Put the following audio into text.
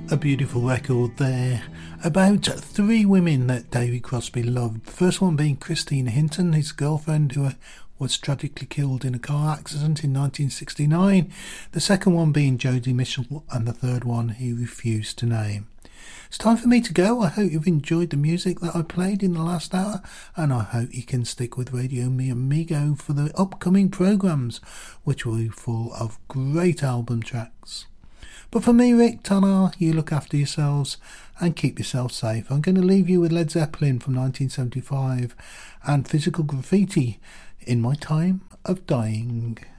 A beautiful record there about three women that David Crosby loved. The first one being Christine Hinton, his girlfriend who was tragically killed in a car accident in 1969. The second one being Joni Mitchell, and the third one he refused to name. It's time for me to go. I hope you've enjoyed the music that I played in the last hour, and I hope you can stick with Radio Mi Amigo for the upcoming programmes, which will be full of great album tracks. But for me, Rick Tanner, you look after yourselves and keep yourself safe. I'm going to leave you with Led Zeppelin from 1975 and Physical Graffiti, In My Time of Dying.